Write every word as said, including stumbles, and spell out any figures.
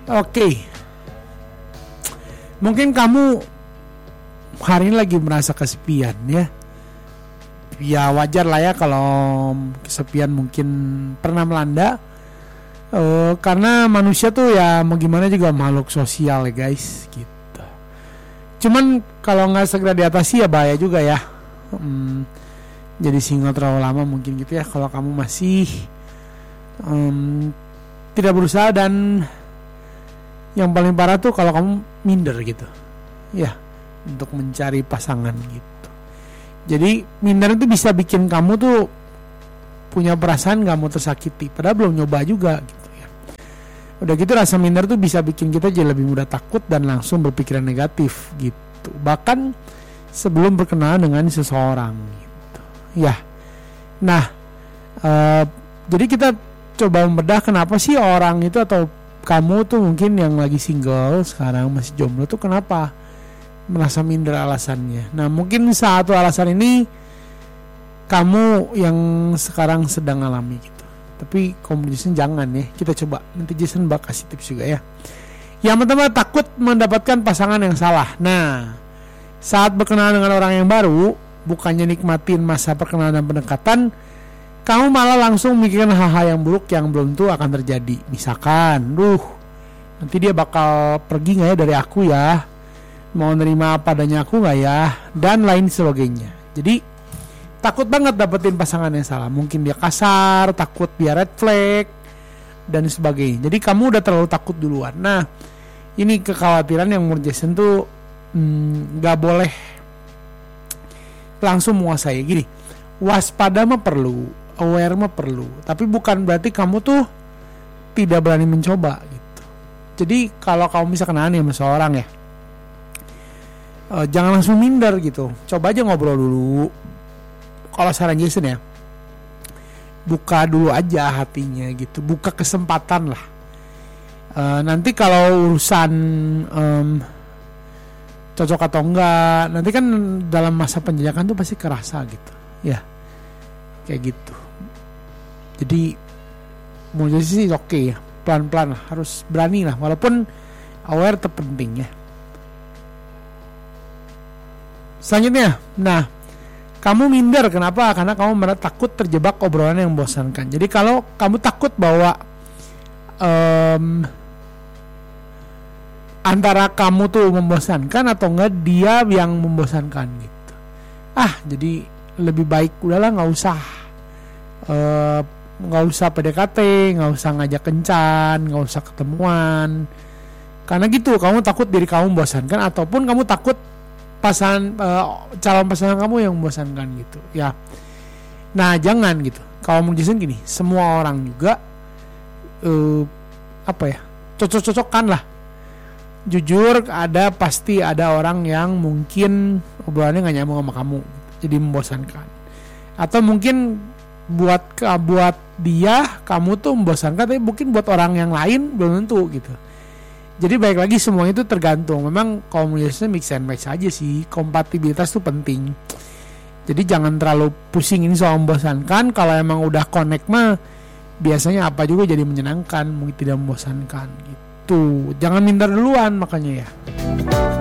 Oke, mungkin kamu hari ini lagi merasa kesepian ya. Ya wajar lah ya kalau kesepian mungkin pernah melanda. Uh, karena manusia tuh ya mau gimana juga makhluk sosial ya guys gitu. Cuman kalau nggak segera diatasi ya bahaya juga ya. Hmm, jadi single terlalu lama mungkin gitu ya. Kalau kamu masih um, tidak berusaha, dan yang paling parah tuh kalau kamu minder gitu ya untuk mencari pasangan gitu. Jadi minder itu bisa bikin kamu tuh punya perasaan gak mau tersakiti padahal belum nyoba juga gitu ya. Udah gitu rasa minder tuh bisa bikin kita jadi lebih mudah takut dan langsung berpikiran negatif gitu, bahkan sebelum berkenalan dengan seseorang gitu ya. Nah uh, jadi kita coba membedah kenapa sih orang itu, atau kamu tuh mungkin yang lagi single sekarang masih jomblo tuh kenapa merasa minder alasannya. Nah mungkin satu alasan ini kamu yang sekarang sedang alami gitu. Tapi kamu Jason jangan ya. Kita coba nanti Jason bakal kasih tips juga ya. Yang pertama, takut mendapatkan pasangan yang salah. Nah saat berkenalan dengan orang yang baru, bukannya nikmatin masa perkenalan dan pendekatan, kamu malah langsung mikirin hal-hal yang buruk yang belum tentu akan terjadi. Misalkan, duh nanti dia bakal pergi gak ya dari aku ya, mau nerima apa adanya aku gak ya, dan lain sebagainya. Jadi takut banget dapetin pasangan yang salah. Mungkin dia kasar, takut dia red flag, dan sebagainya. Jadi kamu udah terlalu takut duluan. Nah ini kekhawatiran yang menurut Jason tuh hmm, gak boleh langsung menguasai. Gini, waspada mah perlu, aware mah perlu, tapi bukan berarti kamu tuh tidak berani mencoba gitu. Jadi kalau kamu bisa kenalan sama seorang ya, uh, jangan langsung minder gitu. Coba aja ngobrol dulu. Kalau saran Jason ya, buka dulu aja hatinya gitu, buka kesempatan lah. Uh, nanti kalau urusan um, cocok atau enggak, nanti kan dalam masa penjajakan tuh pasti kerasa gitu, ya kayak gitu. Jadi menurut sih oke okay ya, pelan-pelan lah, harus berani lah, walaupun aware terpenting ya. Selanjutnya, nah kamu minder kenapa? Karena kamu merasa takut terjebak obrolan yang membosankan. Jadi kalau kamu takut bahwa um, antara kamu tuh membosankan atau enggak dia yang membosankan gitu. Ah, jadi lebih baik udahlah nggak usah uh, nggak usah P D K T, nggak usah ngajak kencan, nggak usah ketemuan. Karena gitu kamu takut diri kamu membosankan, ataupun kamu takut pasangan uh, calon pasangan kamu yang membosankan gitu ya. Nah jangan gitu. Kalau mau Jason gini, semua orang juga uh, apa ya, cocok-cocokan lah. Jujur ada, pasti ada orang yang mungkin obrolannya nggak nyambung sama kamu, jadi membosankan. Atau mungkin buat buat dia kamu tuh membosankan, tapi mungkin buat orang yang lain belum tentu gitu. Jadi baik lagi semuanya itu tergantung. Memang komunikasinya mix and match aja sih. Kompatibilitas tuh penting. Jadi jangan terlalu pusing ini soal membosankan. Kalau emang udah connect mah biasanya apa juga jadi menyenangkan, mungkin tidak membosankan gitu. Jangan minder duluan makanya ya.